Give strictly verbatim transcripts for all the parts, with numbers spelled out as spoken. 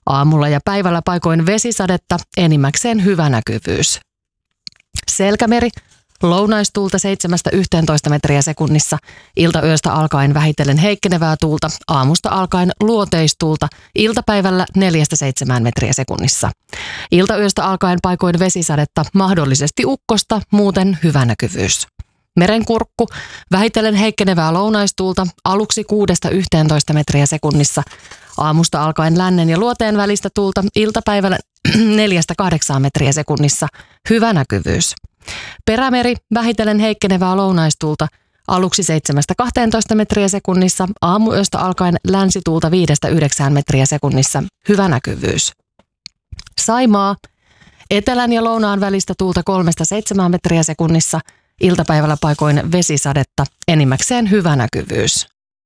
Aamulla ja päivällä paikoin vesisadetta, enimmäkseen hyvä näkyvyys. Selkämeri, lounaistuulta seitsemästä yhteentoista metriä sekunnissa, iltayöstä alkaen vähitellen heikkenevää tuulta, aamusta alkaen luoteistuulta, iltapäivällä neljästä seitsemään metriä sekunnissa. Iltayöstä alkaen paikoin vesisadetta, mahdollisesti ukkosta, muuten hyvä näkyvyys. Merenkurkku, vähitellen heikkenevää lounaistuulta, aluksi kuudesta yhteentoista metriä sekunnissa, aamusta alkaen lännen ja luoteen välistä tuulta, iltapäivällä neljästä kahdeksaan metriä sekunnissa, hyvä näkyvyys. Perämeri, vähitellen heikkenevää lounaistuulta, aluksi seitsemästä kahteentoista metriä sekunnissa, aamuyöstä alkaen länsituulta viidestä yhdeksään metriä sekunnissa, hyvä näkyvyys. Saimaa, etelän ja lounaan välistä tuulta kolmesta seitsemään metriä sekunnissa, iltapäivällä paikoin vesisadetta, enimmäkseen hyvä näkyvyys.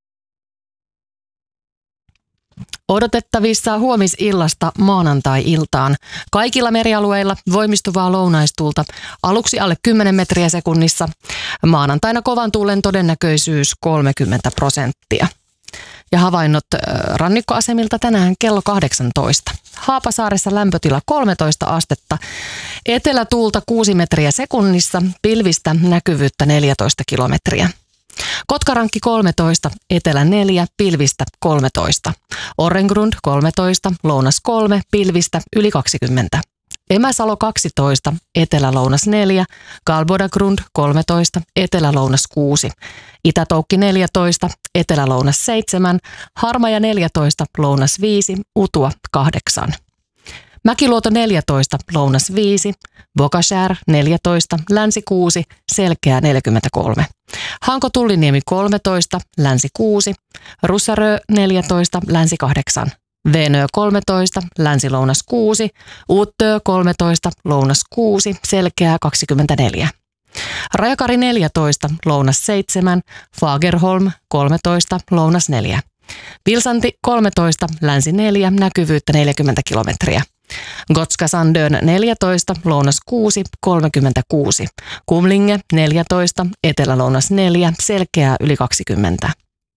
Odotettavissa huomisillasta maanantai-iltaan. Kaikilla merialueilla voimistuvaa lounaistuulta, aluksi alle kymmenen metriä sekunnissa. Maanantaina kovan tuulen todennäköisyys kolmekymmentä prosenttia. Ja havainnot rannikkoasemilta tänään kello kahdeksantoista. Haapasaaressa lämpötila kolmetoista astetta, etelätuulta kuusi metriä sekunnissa, pilvistä näkyvyyttä neljätoista kilometriä. Kotkarankki kolmetoista, etelä neljä, pilvistä kolmetoista. Orrengrund kolmetoista, lounas kolme, pilvistä yli kaksikymmentä. Emäsalo kaksitoista, etelä-lounas neljä, Galbodagrund kolmetoista, etelä-lounas kuusi. Itätoukki neljätoista, etelä-lounas seitsemän, Harmaja neljätoista, lounas viisi, Utua kahdeksan. Mäkiluoto neljätoista, lounas viisi, Bokashär neljätoista, länsi kuusi, Selkeä neljäkymmentäkolme. Hanko-Tulliniemi kolmetoista, länsi kuusi, Russarö neljätoista, länsi kahdeksan. Venö kolmetoista, länsi-lounas kuusi, Uuttöö kolmetoista, lounas kuusi, Selkeä kaksikymmentäneljä. Rajakari neljätoista, lounas seitsemän, Fagerholm kolmetoista, lounas neljä. Vilsanti kolmetoista, länsi neljä, näkyvyyttä neljäkymmentä kilometriä. Gotska Sandön neljätoista, lounas kuusi, kolmekymmentäkuusi. Kumlinge neljätoista, etelä-lounas neljä, Selkeää yli kaksikymmentä.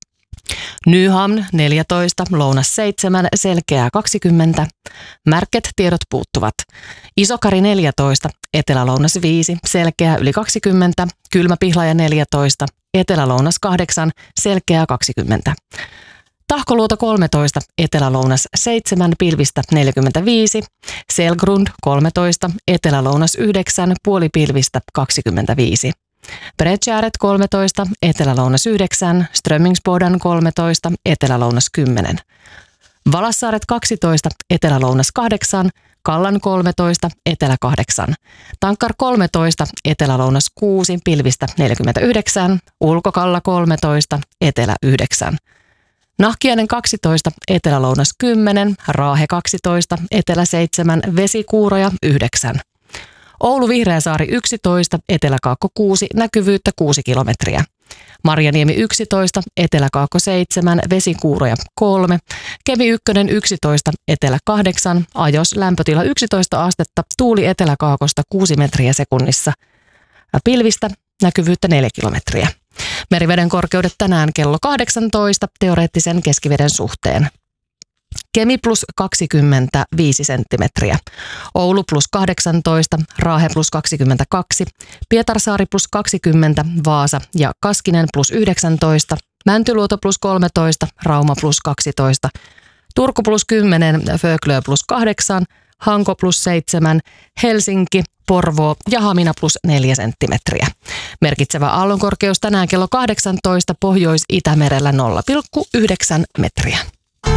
Nyhamn neljätoista, lounas seitsemän, Selkeää kaksikymmentä. Märket tiedot puuttuvat. Isokari neljätoista, etelä-lounas viisi, Selkeää yli kaksikymmentä. Kylmäpihlaja neljätoista, etelä-lounas kahdeksan, Selkeää kaksikymmentä. Tahkoluoto kolmetoista, etelä-lounas seitsemän, pilvistä neljäkymmentäviisi. Selgrund kolmetoista, etelä-lounas yhdeksän, puolipilvistä kaksikymmentäviisi. Bredgäret kolmetoista, etelä-lounas yhdeksän, Strömmingsboden kolmetoista, etelä-lounas kymmenen. Valassaaret kaksitoista, etelä-lounas kahdeksan, Kallan kolmetoista, etelä kahdeksan. Tankkar kolmetoista, etelä-lounas kuusi, pilvistä neljäkymmentäyhdeksän, Ulkokalla kolmetoista, etelä yhdeksän. Nahkiainen kaksitoista, etelä-lounas kymmenen, Raahe kaksitoista, etelä seitsemän, Vesikuuroja yhdeksän. Oulu Vihreäsaari yksitoista, eteläkaakko kuusi, näkyvyyttä kuusi kilometriä. Marjaniemi yksitoista, eteläkaakko seitsemän, Vesikuuroja kolme. Kemi yksi yksitoista, etelä kahdeksan, Ajos lämpötila yksitoista astetta, tuuli eteläkaakosta kuusi metriä sekunnissa. Pilvistä näkyvyyttä neljä kilometriä. Meriveden korkeudet tänään kello kahdeksantoista teoreettisen keskiveden suhteen. Kemi plus kaksikymmentäviisi senttimetriä, Oulu plus kahdeksantoista, Raahe plus kaksikymmentäkaksi, Pietarsaari plus kaksikymmentä, Vaasa ja Kaskinen plus yhdeksäntoista, Mäntyluoto plus kolmetoista, Rauma plus kaksitoista, Turku plus kymmenen, Föglö plus kahdeksan, Hanko plus seitsemän, Helsinki, Porvoo ja Hamina plus neljä senttimetriä. Merkitsevä aallonkorkeus tänään kello kahdeksantoista Pohjois-Itämerellä nolla pilkku yhdeksän metriä.